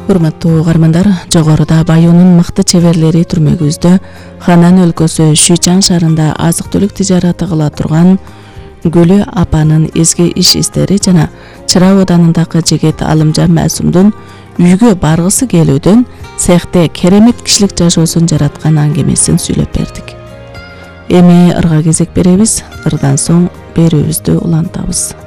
Урматтуу угармандар, жогоруда Баюунун мыкты чеберлери түрмөгүбүздө Ханан өлкөсү Шүйчан шаарында азык-түлүк тижараты кыла турган Гүлү апанын эзге иш издери жана Чыра ауданындагы жигит Алымжан Масумдун үйгө баргысы келүүдөн цехте керемет кишилик жашоосун жараткан аңгемесин сүйлөп бердик. Эми ырга кезек беребиз, ырдан соң берүүбүздү улантабыз.